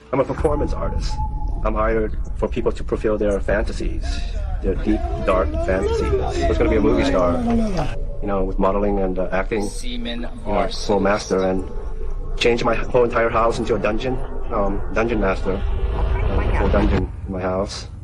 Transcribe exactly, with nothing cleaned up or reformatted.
I'm a performance artist. I'm hired for people to fulfill their fantasies, their deep, dark fantasies. I was going to be a movie star, you know, with modeling and uh, acting, Seamen you know, are full master, and change my whole entire house into a dungeon, um, dungeon master, uh, full dungeon in my house.